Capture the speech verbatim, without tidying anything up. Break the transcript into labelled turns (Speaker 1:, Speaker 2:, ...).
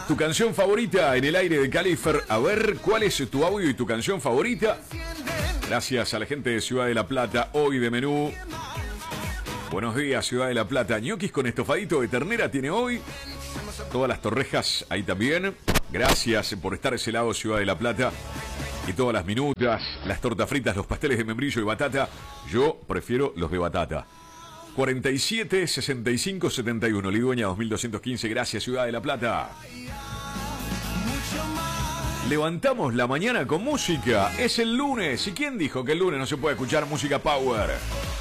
Speaker 1: Tu canción favorita en el aire de Califer. A ver, ¿cuál es tu audio y tu canción favorita? Gracias a la gente de Ciudad de la Plata. Hoy de menú. Buenos días, Ciudad de la Plata. Ñoquis con estofadito de ternera tiene hoy. Todas las torrejas ahí también. Gracias por estar a ese lado, Ciudad de la Plata. Y todas las minutas, las tortas fritas, los pasteles de membrillo y batata. Yo prefiero los de batata. cuarenta y siete, sesenta y cinco, setenta y uno. Ligüeña dos mil doscientos quince. Gracias, Ciudad de la Plata. Levantamos la mañana con música. Es el lunes. ¿Y quién dijo que el lunes no se puede escuchar música power?